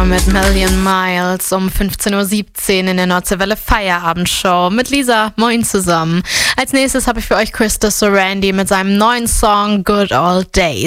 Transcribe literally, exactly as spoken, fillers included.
Mit Million Miles um fünfzehn Uhr siebzehn in der Nordseewelle Feierabendshow mit Lisa. Moin zusammen. Als nächstes habe ich für euch Krista Sorandi mit seinem neuen Song Good Old Days.